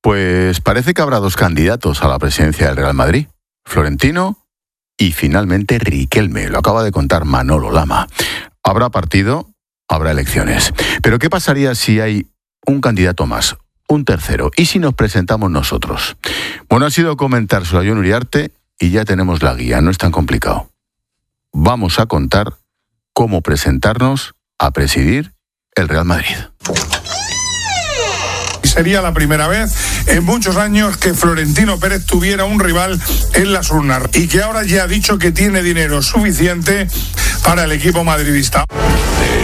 Pues parece que habrá dos candidatos a la presidencia del Real Madrid, Florentino y finalmente Riquelme, lo acaba de contar Manolo Lama. Habrá partido, habrá elecciones. Pero ¿qué pasaría si hay un candidato más, un tercero? ¿Y si nos presentamos nosotros? Bueno, ha sido comentárselo a Jon Uriarte y ya tenemos la guía, no es tan complicado. Vamos a contar cómo presentarnos a presidir el Real Madrid. Sería la primera vez en muchos años que Florentino Pérez tuviera un rival en las urnas y que ahora ya ha dicho que tiene dinero suficiente para el equipo madridista.